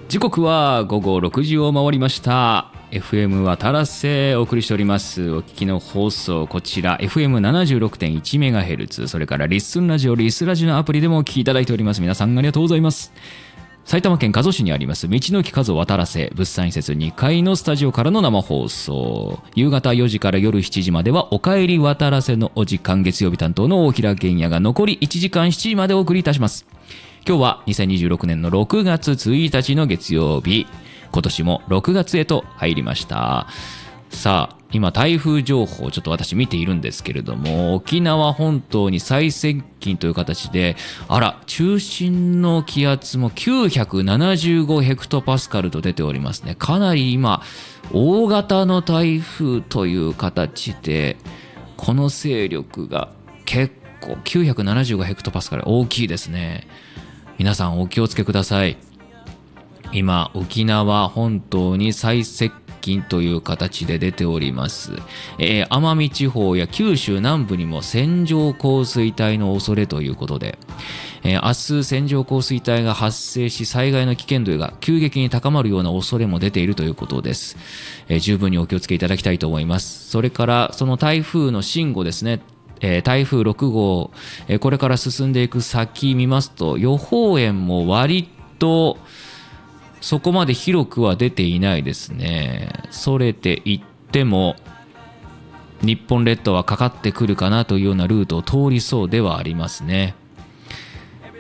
時刻は午後6時を回りました。 FM 渡良瀬お送りしております。お聞きの放送、こちら FM76.1MHz、 それからリッスンラジオ、リスラジのアプリでもお聞きいただいております。皆さんありがとうございます。埼玉県加須市にあります道の駅加須渡良瀬物産施設2階のスタジオからの生放送、夕方4時から夜7時まではおかえり渡良瀬のお時間、月曜日担当の大平玄也が残り1時間7時までお送りいたします。今日は2026年の6月1日の月曜日、今年も6月へと入りました。さあ、今台風情報をちょっと私見ているんですけれども、沖縄本島に最接近という形で、中心の気圧も975ヘクトパスカルと出ておりますね。かなり今大型の台風という形で、この勢力が結構975ヘクトパスカル、大きいですね。皆さんお気をつけください。今沖縄本島に最接近という形で出ております。奄美地方や九州南部にも線状降水帯の恐れということで、明日線状降水帯が発生し、災害の危険度が急激に高まるような恐れも出ているということです。十分にお気をつけいただきたいと思います。それからその台風の進路ですね。台風6号、これから進んでいく先見ますと、予報円も割とそこまで広くは出ていないですね。それていっても日本列島はかかってくるかなというようなルートを通りそうではありますね。